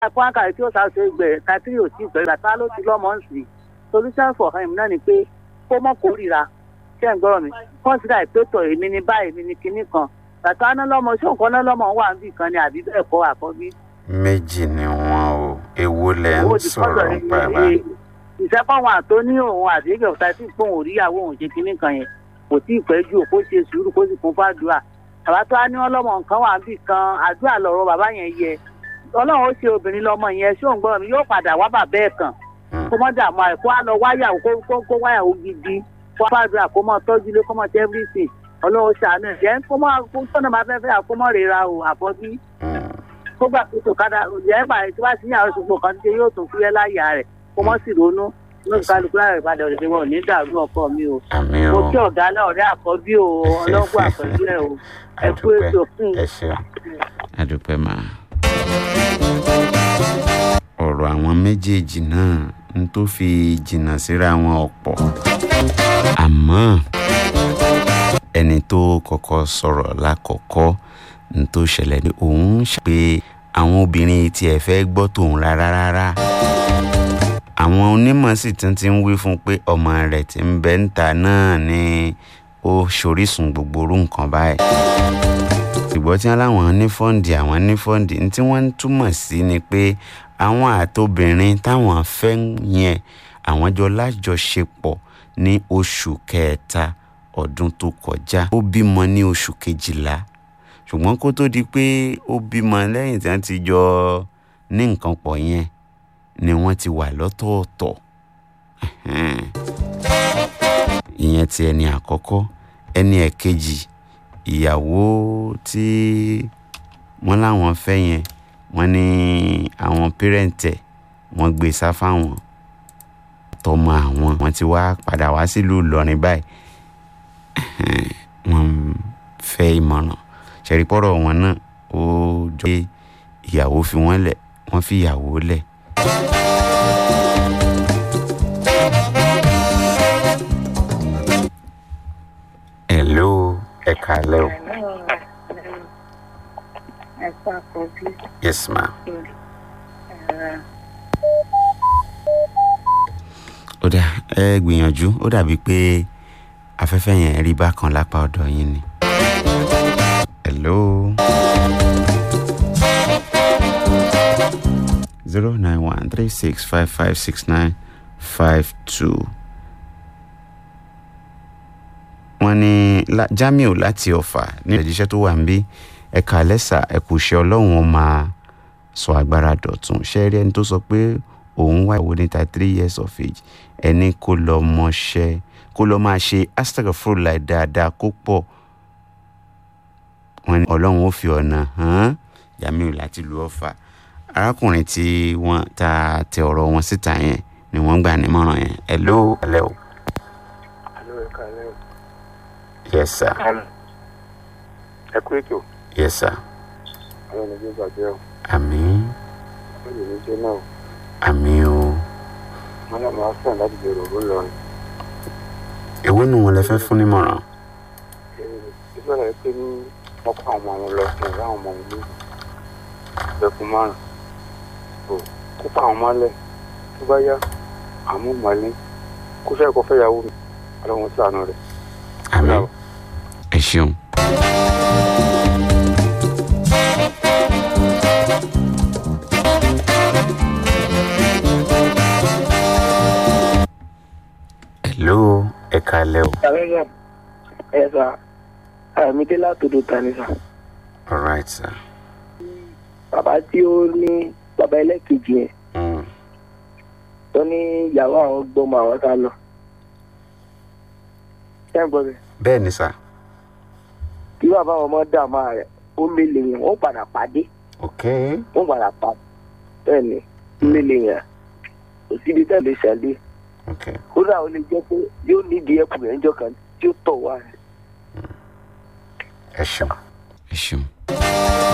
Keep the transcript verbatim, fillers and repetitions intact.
fún àkàrí tí ó sá ṣe gbẹ tàbí ò tí gbẹ bàtà ló ti lọ́mọ ń sìn solution for him náà ni pé kó mọ̀ kórìíra ṣé ń gbọ́rọ̀ mi consider ìpẹ́tọ̀ èmi ní báyìí èmi ní kinní kan bàtà náà lọ́mọ ṣé nǹkan náà lọ́mọ wà níbì kan ni àbí bẹ́ẹ̀ kọ́ àkọ́bí. méjì ni wọn o èwo lẹ ń sọ̀rọ̀ pàápàá. ìṣẹ́fọ̀wọ̀n àtó ní òun àdéhùn ọ̀tá tí fóun òríyàwó òun ṣe kinní kan yẹn kò tí ì pẹ́ jù kó ṣe sùúrù kó sì kún fàdúrà bàbá tó á ní ọlọ́mọ nǹkan wà níbì kan àdúrà lọ̀rọ̀ bàbá yẹn yẹ ọlọ́run ó ṣe obìnrin lọ́mọ yẹn ṣé òun gbọ́dọ̀ mi yóò padà wá bàbá ẹ̀ kàn kó mọ́ dààmú àìkú á lọ wáyàwó kó kó wáyàwó gidi kó fàdúrà kó mọ́ tọ́jú lé kó mọ́ tẹ́ everything ọlọ́run ṣàánú ẹ̀ jẹ́ kó mọ́ tọ́nà máa fẹ́ fẹ́ àkó mọ́ rira o àfọ́bí kó gbà pé tòkádà ìyá ẹ̀fà tí wàá sí ìyàwó ṣùgbọ́n kan tí yóò tún fúyẹ́ láyà rẹ̀ kó mọ́ sì ronú lóṣù kálukú lára ìbàdàn òdìdí wọn ò ní dàrú ọkọ mi o mo kí ọ̀gá náà ọ̀rẹ́ àkọ́bí o ọlọ́gbọ́n àpẹẹrẹ o ẹ kú ètò fún ẹ ṣeun adúpẹ́ máa. ọ̀rọ̀ àwọn méjèèjì náà ń tó fi jìnnà síra wọn ọ̀pọ̀ àmọ́ ẹni tó kọ́kọ́ sọ̀rọ̀ lákọ̀ọ́kọ́ ń tó ṣẹlẹ̀ ní òun ṣe pé àwọn obìnrin tí ẹ fẹ́ gbọ́ tòun rárá rárá àwọn onímọ̀ sì tún ti ń wí fún pé ọmọ rẹ̀ tí ń bẹ ń ta náà ni ó ṣorísun gbogbo orú nǹkan báyìí ṣùgbọ́n tí wọ́n láwọn ní fọ́ǹdì àwọn ní fọ́ǹdì ní tí wọ́n ń túmọ̀ sí ni pé àwọn àtobìnrin táwọn fẹ́ yẹn àwọn jọ lájọṣepọ̀ ní oṣù kẹta ọdún tó kọjá ó bímọ ní oṣù kejìlá ṣùgbọ́n kó tó di pé ó bímọ lẹ́yìn tí wọ́n ti jọ ní nǹkan pọ̀ yẹn ni wọ́n ti wà lọ́tọ̀ọ̀tọ̀ ìyẹn ti ẹni àkọ́kọ́ ẹni ẹ̀kejì ìyàwó tí wọ́n láwọn fẹ́ yẹn wọ́n ní àwọn pẹ́rẹ́ǹtẹ̀ wọ́n gbé sá fáwọn tọmọ àwọn wọ́n ti wá padà wá sílùú Ìlọrin báyìí wọ́n fẹ́ ìmọ̀ràn ṣẹ̀rípọ̀rọ̀ wọn náà ó jọ pé ìyàwó fi wọ́n lẹ̀ wọ́n fi ìyàwó lẹ̀. Hello, ẹ káalẹ́ o. Yes, ma. Ó dà ẹ gbìyànjú ó dàbí pé afẹ́fẹ́ yẹn rí bákan lápá ọ̀dọ̀ yín ni. Hello. zero nine one three six five five six nine five two. wọ́n ní Jamiu láti Ọ̀fà ní ìrẹ̀jíṣẹ́ tó wà ń bí ẹ̀ka lẹ́sà ẹ̀kú iṣẹ́ ọlọ́run ó máa sọ agbára dọ̀tun ṣe rí ẹni tó sọ pé òun wà ìwò níta three years of age ẹni kó lọ mọṣẹ́ kó lọ máa ṣe astaghfirullah dáadáa kó pọ̀ wọ́n ní ọlọ́run ó fi ọ̀nà hàn Jamiu láti lu Ọ̀fà arákùnrin tí wọ́n ta tẹ ọ̀rọ̀ wọn síta yẹn ni wọ́n gbà nímọ̀ràn yẹn hello hello. Yes, sir. Ẹ kú ètò. Yes, sir. Àwọn ọmọ ìjọba jẹ́ o. Àmín. Wọ́n lè ní jẹ́ náà. Àmín o. Wọ́n náà máa sàn láti bẹ̀rẹ̀ òwú lọ. Èwo nù wọn lè fẹ́ fún nímọ̀ràn? Ìgbàlá yìí pé ní wọ́n kó àwọn ọmọ wọn lọ sí ìlú àwọn ọmọ wọn ní ìbẹ̀kún márùn-ún. Kó pa àwọn mọ́lẹ̀ tó bá yá àmú mọ́lẹ̀ kó fẹ́ kó fẹ́ yàwó mi. Ọlọ́run ṣàánú rẹ̀. Àmín. Ẹ ṣeun. Hello, ẹ káalẹ́ o. Ẹ sà, àmì dé látòdò tani sà. All right, sir. Bàbá tí ó ní bàbá ẹlẹ́kejì yẹn. Mm. Tó ní ìyàwó àwọn gbọ́mọ àwọn sá lọ. Ṣé ń gbọ́ mi? Bẹ́ẹ̀ ni sà. Kí bàbá ọmọ dààmú rẹ̀ ó mélé yẹn wọ́n padà pàdé. Ok. Wọ́n padà pa bẹ́ẹ̀ ni mélé yẹn kò síbi tẹ́lẹ̀ ṣẹlẹ̀. Ok. Kódà ó lè jẹ́ pé yóò nídìí ẹ̀kú rẹ̀ ńjọ́ kan tí ó tọ̀ wá rẹ̀. Ẹ ṣeun. Ẹ ṣeun.